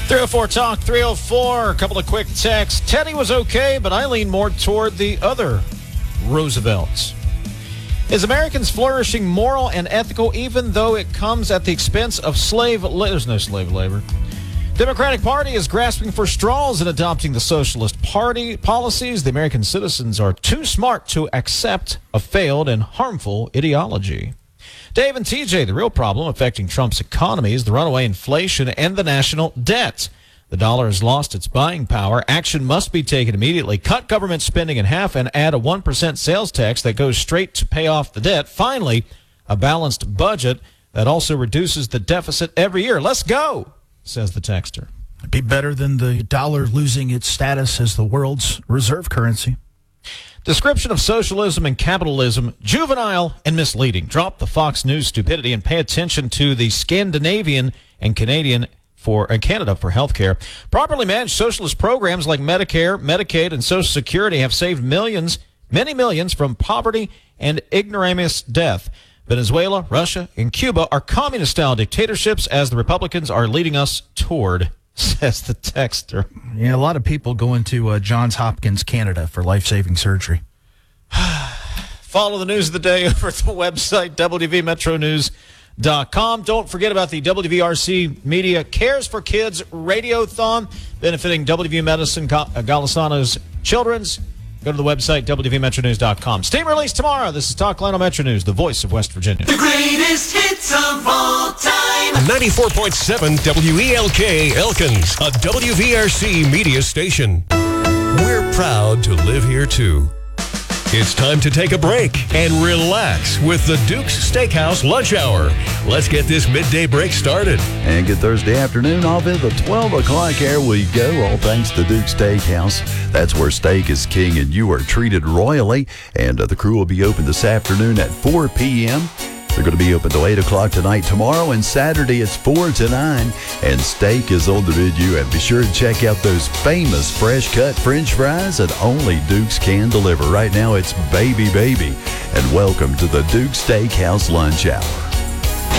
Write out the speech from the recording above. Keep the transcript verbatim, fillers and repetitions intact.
three oh four Talk, three oh four. A couple of quick texts. Teddy was okay, but I lean more toward the other Roosevelts. Is Americans flourishing moral and ethical even though it comes at the expense of slave labor? There's no slave labor. Democratic Party is grasping for straws in adopting the Socialist Party policies. The American citizens are too smart to accept a failed and harmful ideology. Dave and T J, the real problem affecting Trump's economy is the runaway inflation and the national debt. The dollar has lost its buying power. Action must be taken immediately. Cut government spending in half and add a one percent sales tax that goes straight to pay off the debt. Finally, a balanced budget that also reduces the deficit every year. Let's go, says the texter. It'd be better than the dollar losing its status as the world's reserve currency. Description of socialism and capitalism, juvenile and misleading. Drop the Fox News stupidity and pay attention to the Scandinavian and Canadian for uh, Canada for healthcare. Properly managed socialist programs like Medicare, Medicaid, and Social Security have saved millions, many millions, from poverty and ignoramus death. Venezuela, Russia, and Cuba are communist-style dictatorships as the Republicans are leading us toward, says the texter. Yeah, a lot of people going to uh, Johns Hopkins, Canada for life-saving surgery. Follow the news of the day over at the website, W V Metro News dot com. Don't forget about the W V R C Media Cares for Kids Radiothon, benefiting W V Medicine, Golisano's Children's. Go to the website, W V Metro News dot com. Steam release tomorrow. This is Talk Lionel Metro News, the voice of West Virginia. The greatest hits of all time. ninety-four point seven W E L K Elkins, a W V R C media station. We're proud to live here, too. It's time to take a break and relax with the Duke's Steakhouse Lunch Hour. Let's get this midday break started. And good Thursday afternoon. Off at the twelve o'clock hour we go, all thanks to Duke's Steakhouse. That's where steak is king and you are treated royally. And uh, the crew will be open this afternoon at four p.m. They're going to be open till eight o'clock tonight, tomorrow, and Saturday it's four to nine. And steak is on the menu. And be sure to check out those famous fresh-cut French fries that only Duke's can deliver. Right now it's Baby Baby. And welcome to the Duke's Steakhouse Lunch Hour.